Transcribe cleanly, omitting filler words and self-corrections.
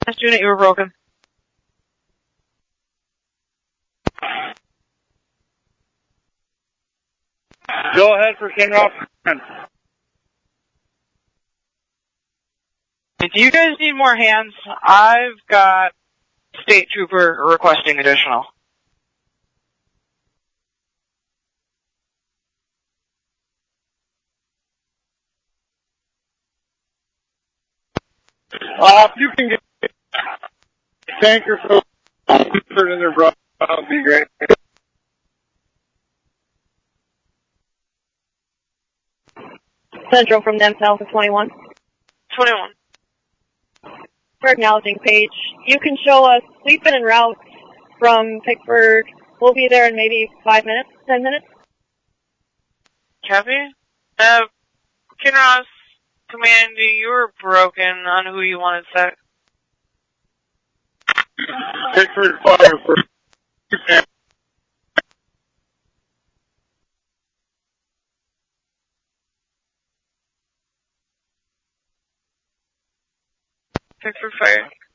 Last unit, you were broken. Go ahead for Kinross. Do you guys need more hands? I've got State Trooper requesting additional. You can get tanker so in their brother. That would be great. Central from them south of 21. 21. We're acknowledging Page. You can show us sleeping en route from Pickford. We'll be there in maybe 5 minutes, 10 minutes. Copy. Kinross, Command, you were broken on who you wanted set. Pickford fire for Pickford fire.